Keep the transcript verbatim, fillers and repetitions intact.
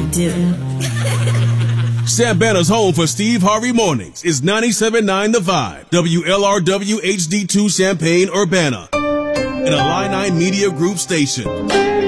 didn't. Sam Banner's home for Steve Harvey Mornings is ninety-seven point nine The Vibe, W L R W H D two Champaign, Urbana, an Illini Media Group station.